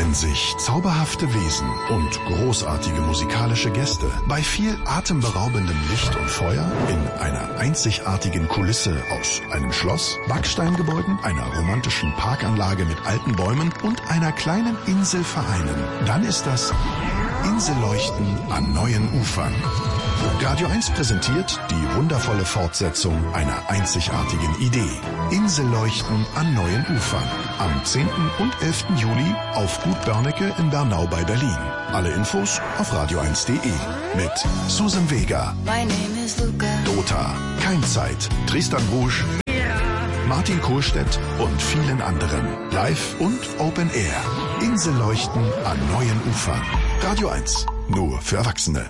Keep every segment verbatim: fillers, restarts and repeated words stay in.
begegnen sich zauberhafte Wesen und großartige musikalische Gäste bei viel atemberaubendem Licht und Feuer in einer einzigartigen Kulisse aus einem Schloss, Backsteingebäuden, einer romantischen Parkanlage mit alten Bäumen und einer kleinen Insel vereinen. Dann ist das Inselleuchten an neuen Ufern. Radio eins präsentiert die wundervolle Fortsetzung einer einzigartigen Idee. Inselleuchten an neuen Ufern. Am zehnten und elften Juli auf Gut Börnecke in Bernau bei Berlin. Alle Infos auf radio eins punkt de. Mit Susan Vega, Dota, Keimzeit, Tristan Rouge, Martin Kohlstedt und vielen anderen. Live und Open Air. Inselleuchten an neuen Ufern. Radio eins. Nur für Erwachsene.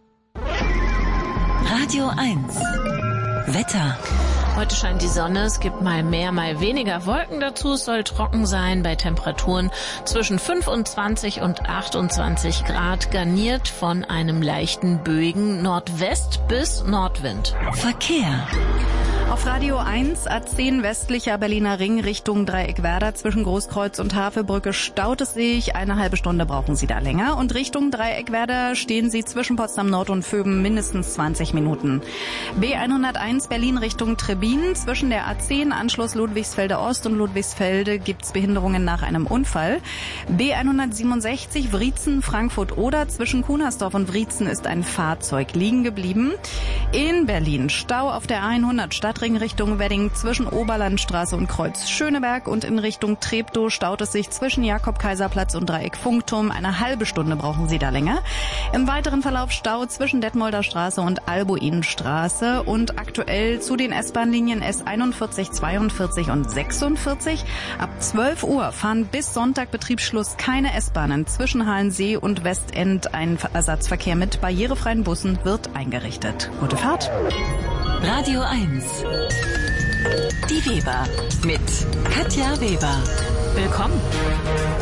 Radio eins. Wetter. Heute scheint die Sonne, es gibt mal mehr, mal weniger Wolken dazu. Es soll trocken sein bei Temperaturen zwischen fünfundzwanzig und achtundzwanzig Grad, garniert von einem leichten böigen Nordwest- bis Nordwind. Verkehr. Auf Radio eins, A zehn westlicher Berliner Ring Richtung Dreieckwerder zwischen Großkreuz und Havelbrücke staut es sich. Eine halbe Stunde brauchen Sie da länger. Und Richtung Dreieckwerder stehen Sie zwischen Potsdam Nord und Vöben mindestens zwanzig Minuten. B hunderteins Berlin Richtung Trebin. Zwischen der A zehn Anschluss Ludwigsfelde Ost und Ludwigsfelde gibt's Behinderungen nach einem Unfall. B hundertsiebenundsechzig Wriezen Frankfurt Oder. Zwischen Kunersdorf und Wriezen ist ein Fahrzeug liegen geblieben. In Berlin Stau auf der A hundert Stadtring Richtung Wedding zwischen Oberlandstraße und Kreuz Schöneberg und in Richtung Treptow staut es sich zwischen Jakob-Kaiser-Platz und Dreieck Funkturm. Eine halbe Stunde brauchen Sie da länger. Im weiteren Verlauf Stau zwischen Detmolder Straße und Albuinstraße und aktuell zu den S-Bahn-Linien S einundvierzig, zweiundvierzig und sechsundvierzig. Ab zwölf Uhr fahren bis Sonntag Betriebsschluss keine S-Bahnen. Zwischen Halensee und Westend ein Ersatzverkehr mit barrierefreien Bussen wird eingerichtet. Gute Fahrt. Radio eins. Die Weber mit Katja Weber. Willkommen.